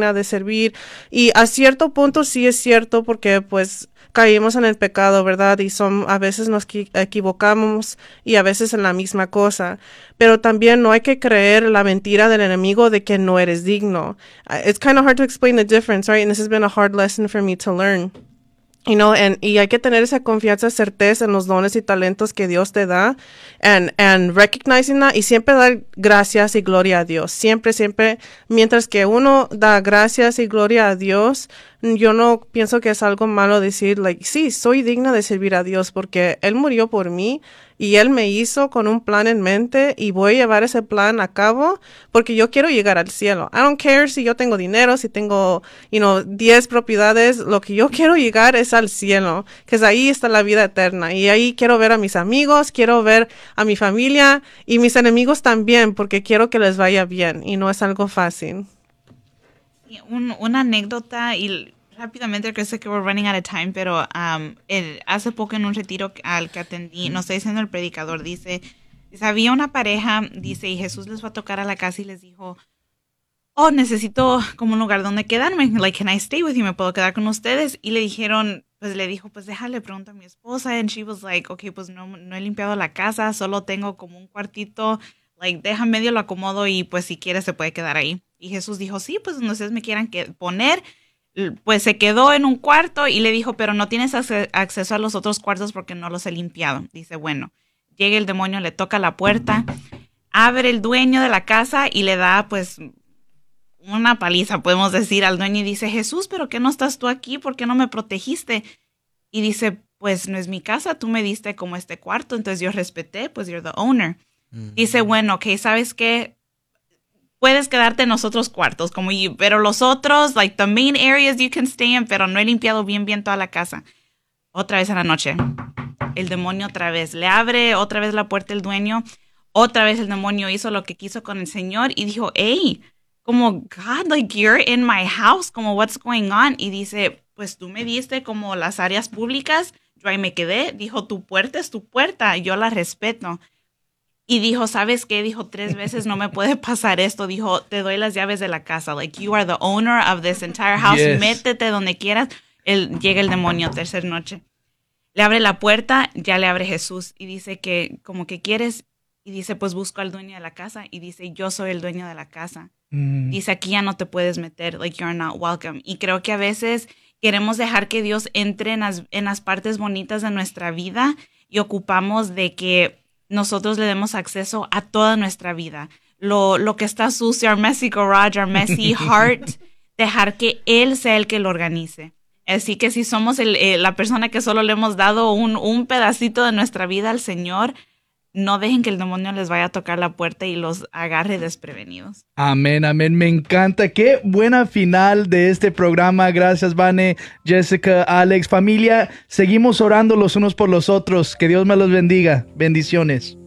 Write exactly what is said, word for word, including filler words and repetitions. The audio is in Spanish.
digna de servir. Y a cierto punto sí es cierto porque pues caímos en el pecado, ¿verdad? Y son, a veces nos equivocamos y a veces en la misma cosa. Pero también no hay que creer la mentira del enemigo de que no eres digno. Uh, it's kind of hard to explain the difference, right? And this has been a hard lesson for me to learn. You know, and, y hay que tener esa confianza, certeza en los dones y talentos que Dios te da, and, and recognizing that, y siempre dar gracias y gloria a Dios. Siempre, siempre, mientras que uno da gracias y gloria a Dios, yo no pienso que es algo malo decir, like, sí, soy digna de servir a Dios porque Él murió por mí y Él me hizo con un plan en mente y voy a llevar ese plan a cabo porque yo quiero llegar al cielo. I don't care si yo tengo dinero, si tengo, you know, diez propiedades, lo que yo quiero llegar es al cielo, que es ahí está la vida eterna y ahí quiero ver a mis amigos, quiero ver a mi familia y mis enemigos también porque quiero que les vaya bien y no es algo fácil. Un, una anécdota y rápidamente, que sé que we're running out of time, pero um, el, hace poco en un retiro al que atendí, nos está diciendo el predicador, dice, dice, había una pareja, dice, y Jesús les fue a tocar a la casa y les dijo, oh, necesito como un lugar donde quedarme, like, can I stay with you, me puedo quedar con ustedes, y le dijeron, pues le dijo, pues déjale, pregunta a mi esposa, and she was like, okay, pues no, no he limpiado la casa, solo tengo como un cuartito, like, deja medio lo acomodo y pues si quiere se puede quedar ahí. Y Jesús dijo, sí, pues donde ustedes me quieran que poner. Pues se quedó en un cuarto y le dijo, pero no tienes ac- acceso a los otros cuartos porque no los he limpiado. Dice, bueno, llega el demonio, le toca la puerta, abre el dueño de la casa y le da pues una paliza, podemos decir, al dueño y dice, Jesús, ¿pero qué no estás tú aquí? ¿Por qué no me protegiste? Y dice, pues no es mi casa, tú me diste como este cuarto, entonces yo respeté, pues you're the owner. Mm-hmm. Dice, bueno, ok, ¿sabes qué? Puedes quedarte en los otros cuartos, como you, pero los otros, like the main areas you can stay in, pero no he limpiado bien, bien toda la casa. Otra vez a la noche, el demonio otra vez, le abre otra vez la puerta el dueño, otra vez el demonio hizo lo que quiso con el Señor y dijo, hey, como, God, like you're in my house, como what's going on? Y dice, pues tú me diste como las áreas públicas, yo ahí me quedé, dijo, tu puerta es tu puerta, yo la respeto. Y dijo, ¿sabes qué? Dijo, tres veces no me puede pasar esto. Dijo, te doy las llaves de la casa. Like, you are the owner of this entire house. Yes. Métete donde quieras. Él, llega el demonio, tercera noche. Le abre la puerta, ya le abre Jesús. Y dice que, como que quieres. Y dice, pues busco al dueño de la casa. Y dice, yo soy el dueño de la casa. Mm. Dice, aquí ya no te puedes meter. Like, you're not welcome. Y creo que a veces queremos dejar que Dios entre en las, en las partes bonitas de nuestra vida. Y ocupamos de que nosotros le demos acceso a toda nuestra vida. Lo, lo que está sucio, our messy garage, our messy heart, dejar que Él sea el que lo organice. Así que si somos el, eh, la persona que solo le hemos dado un, un pedacito de nuestra vida al Señor, no dejen que el demonio les vaya a tocar la puerta y los agarre desprevenidos. Amén, amén. Me encanta. Qué buena final de este programa. Gracias, Vane, Jessica, Alex. Familia, seguimos orando los unos por los otros. Que Dios me los bendiga. Bendiciones.